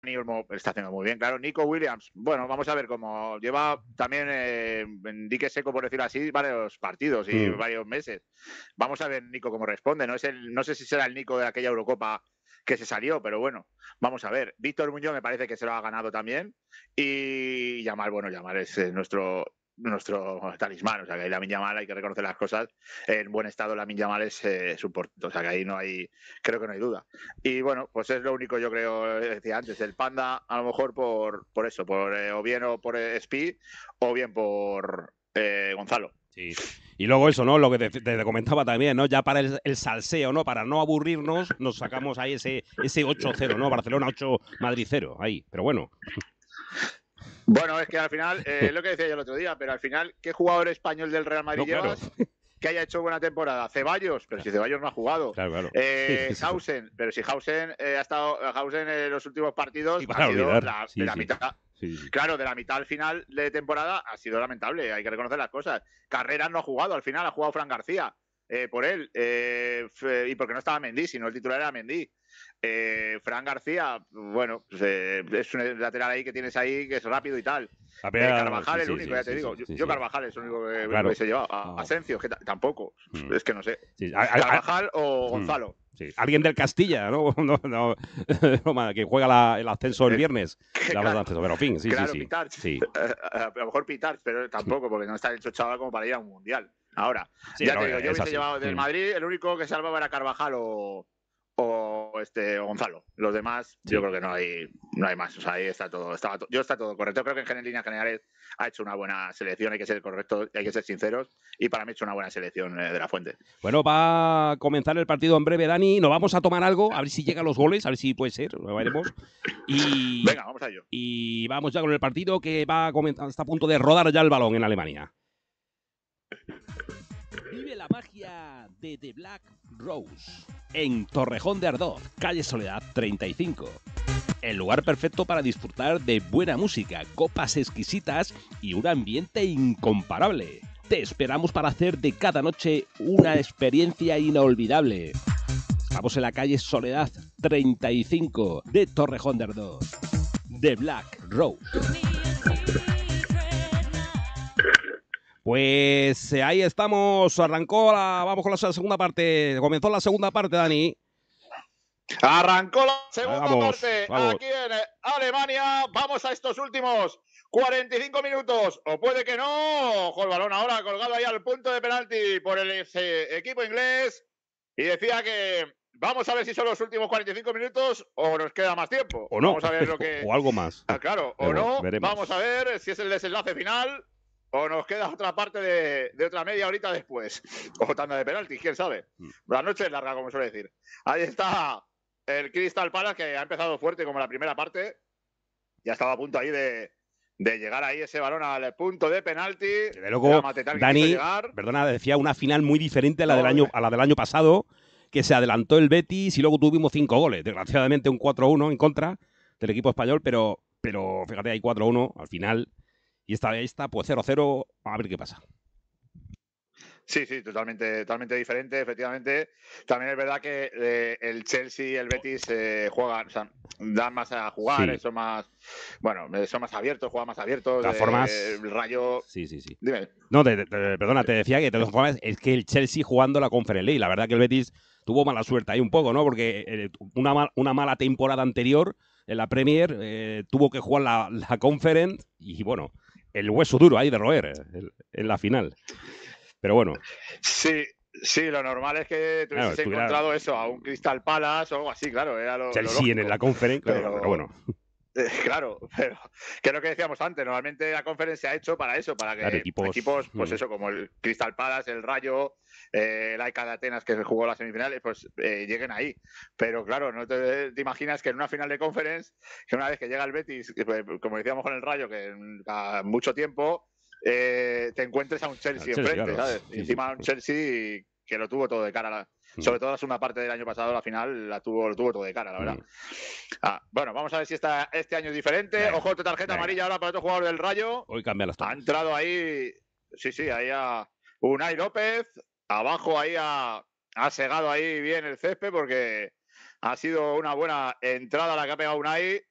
Olmo está haciendo muy bien, claro. Nico Williams, bueno, vamos a ver cómo lleva también en dique seco, por decirlo así, varios partidos y varios meses. Vamos a ver Nico cómo responde. No sé si será el Nico de aquella Eurocopa que se salió, pero bueno, vamos a ver. Víctor Muñoz me parece que se lo ha ganado también. Y Yamal, bueno, Yamal es nuestro talismán, o sea que ahí Lamine Yamal hay que reconocer las cosas, en buen estado Lamine Yamal es su portento, o sea que ahí creo que no hay duda. Y bueno, pues es lo único, yo creo, decía antes, el Panda a lo mejor por eso, o bien o por Speed o bien por Gonzalo. Sí. Y luego eso, ¿no? Lo que te comentaba también, ¿no? Ya para el salseo, ¿no? Para no aburrirnos, nos sacamos ahí ese 8-0, ¿no? Barcelona 8, Madrid 0, ahí. Pero bueno. Bueno, es que al final, lo que decía yo el otro día, pero al final, ¿qué jugador español del Real Madrid llevas? Claro. Que haya hecho buena temporada. Ceballos, pero si Ceballos no ha jugado. Claro. Hausen, pero si Hausen ha estado en los últimos partidos, ha sido de la mitad. Sí. Claro, de la mitad al final de temporada ha sido lamentable, hay que reconocer las cosas. Carreras no ha jugado, al final ha jugado Fran García por él, y porque no estaba Mendy, sino el titular era Mendy. Fran García, bueno, pues, es un lateral ahí que tienes ahí que es rápido y tal. Carvajal es el único, ya te digo. Yo Carvajal es el único que se lleva. Asensio, que tampoco. Es que no sé. Carvajal o Gonzalo. Sí. Alguien del Castilla, ¿no? Que juega el ascenso el viernes. Claro, pero en fin, claro, Pitarch. A lo mejor Pitarch, pero tampoco, porque no está hecho chaval como para ir a un mundial. Ahora, ya te digo, yo hubiese llevado del Madrid, el único que salvaba era Carvajal o Gonzalo. Los demás, yo creo que no hay más. O sea, ahí está todo. Está todo correcto. Creo que en líneas generales ha hecho una buena selección. Hay que ser correctos, hay que ser sinceros. Y para mí ha hecho una buena selección de la Fuente. Bueno, va a comenzar el partido en breve, Dani. Nos vamos a tomar algo, a ver si llegan los goles, a ver si puede ser. Lo veremos. Venga, vamos a ello. Y vamos ya con el partido que va a comenzar. Está a punto de rodar ya el balón en Alemania. Vive la magia de The Black Rose en Torrejón de Ardoz, calle Soledad 35. El lugar perfecto para disfrutar de buena música, copas exquisitas y un ambiente incomparable. Te esperamos para hacer de cada noche una experiencia inolvidable. Estamos en la calle Soledad 35 de Torrejón de Ardoz. The Black Rose. Pues ahí estamos, vamos con la segunda parte, comenzó la segunda parte, Dani. Arrancó la segunda parte aquí en Alemania, vamos a estos últimos 45 minutos, o puede que no. Ojo el balón ahora colgado ahí al punto de penalti por el equipo inglés, y decía que vamos a ver si son los últimos 45 minutos o nos queda más tiempo. O no, vamos a ver lo que... o algo más. Claro, o no, veremos. Vamos a ver si es el desenlace final o nos queda otra parte de otra media horita después. O tanda de penaltis, quién sabe. La noche es larga, como suele decir. Ahí está el Crystal Palace, que ha empezado fuerte como la primera parte. Ya estaba a punto ahí de llegar ahí ese balón al punto de penalti. De luego, Dani, perdona, decía una final muy diferente a la del año pasado, que se adelantó el Betis y luego tuvimos 5 goles. Desgraciadamente un 4-1 en contra del equipo español, pero fíjate, hay 4-1 al final. Y esta pues 0-0, a ver qué pasa. Sí, totalmente diferente, efectivamente. También es verdad que el Chelsea y el Betis juegan, o sea, dan más a jugar, son más abiertos, juegan más abiertos. De todas formas, el Rayo... Sí. Dime. No, perdona, te decía que de todas formas es que el Chelsea jugando la Conference League, la verdad que el Betis tuvo mala suerte ahí un poco, ¿no? Porque una mala temporada anterior en la Premier tuvo que jugar la Conference y bueno, el hueso duro ahí de roer en la final. Pero bueno. Sí, lo normal es que tú hubieses encontrado eso, a un Crystal Palace o algo así, claro. Era lo Chelsea lógico. en la Conference, claro, pero bueno. Claro, pero que es lo que decíamos antes, normalmente la Conference se ha hecho para eso, para que equipos pues eso, como el Crystal Palace, el Rayo, el AEK de Atenas, que jugó las semifinales, pues lleguen ahí. Pero claro, no te imaginas que en una final de Conference, que una vez que llega el Betis, como decíamos con el Rayo, que a mucho tiempo te encuentres a un Chelsea enfrente, claro. ¿Sabes? Y encima un Chelsea que lo tuvo todo de cara, sobre todo la segunda parte del año pasado, la final lo tuvo todo de cara, la verdad. Bueno, vamos a ver si este año es diferente. Ojo, tarjeta amarilla ahora para otro jugador del Rayo. Hoy cambia las tomas. Ha entrado ahí, ahí a Unai López, abajo ahí ha segado ahí bien el césped porque ha sido una buena entrada la que ha pegado Unai.